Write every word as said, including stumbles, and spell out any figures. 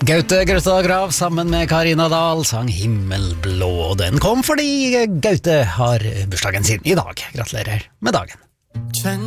Gaute Grøtta Grav sammen med Karina Dahl sang Himmelblå, og den kom fordi Gaute har bursdagen sin i dag. Gratulerer med dagen.